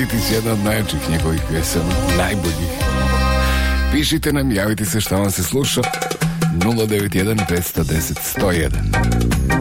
British, jedna od najjačih njegovih pjesama, najboljih. Pišite nam, javite se šta vam se sluša. 091 510 101.